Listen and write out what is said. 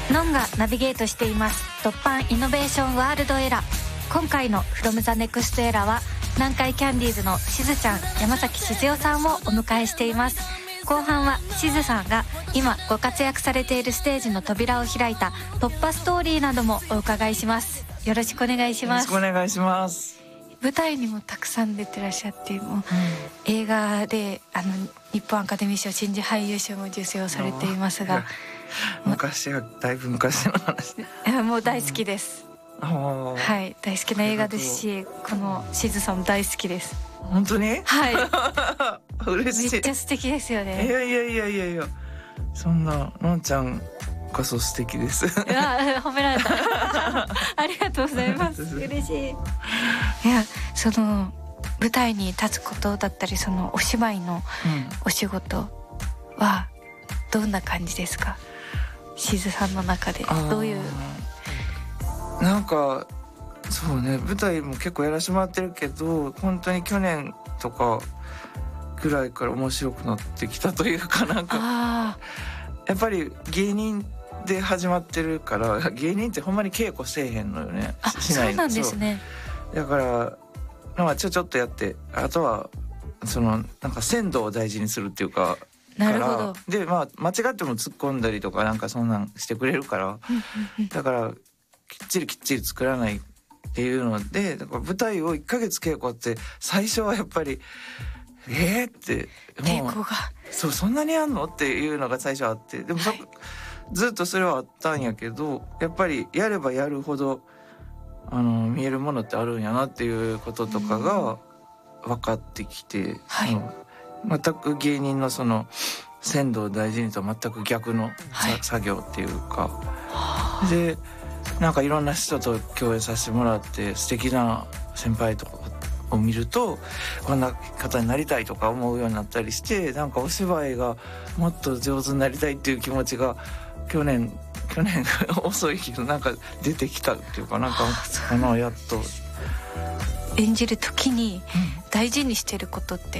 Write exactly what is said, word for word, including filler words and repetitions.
ノンがナビゲートしています突版イノベーションワールドエラー。今回の From the Next Era は南海キャンディーズのしずちゃん、山崎静代さんをお迎えしています。後半はしずさんが今ご活躍されているステージの扉を開いた突破ストーリーなどもお伺いします。よろしくお願いします。 よろしくお願いします。 舞台にもたくさん出てらっしゃって、もう、うん、映画であの日本アカデミー賞新人俳優賞も受賞されていますが、 昔はだいぶ昔の話で、 いやもう大好きです、うん、はい大好きな映画ですし、このしずさんも大好きです。 本当に？ はい。 嬉しい。 めっちゃ素敵ですよね。 いやいやいやいやいや、そんなのんちゃんこそ素敵です。 いや褒められた。ありがとうございます。嬉しい。いやその舞台に立つことだったり、そのお芝居のお仕事はどんな感じですか？しずさんの中でどういう。 なんかそうね、舞台も結構やらせてもらってるけど、本当に去年とかぐらいから面白くなってきたというか、なんかやっぱり芸人で始まってるから、芸人ってほんまに稽古せえへんのよね。 あ、しない。そうなんですね。 だからなんかちょちょっとやって、あとはそのなんか鮮度を大事にするっていうか。 なるほど。 でまあ間違っても突っ込んだりとかなんかそんなんしてくれるから、だからきっちりきっちり作らないっていうので、だから舞台をいっかげつ稽古って最初はやっぱりえーって稽古がそうそんなにあんのっていうのが最初あって、でもそ、はい、ずっとそれはあったんやけど、やっぱりやればやるほどあの見えるものってあるんやなっていうこととかが分かってきて、はい、うん、全く芸人のその鮮度を大事にとは全く逆の、はい、作業っていうかで、なんかいろんな人と共演させてもらって素敵な先輩とかを見ると、こんな方になりたいとか思うようになったりして、なんかお芝居がもっと上手になりたいっていう気持ちが去年去年遅いけどなんか出てきたっていうか、なんかかな、やっと演じる時に大事にしてることって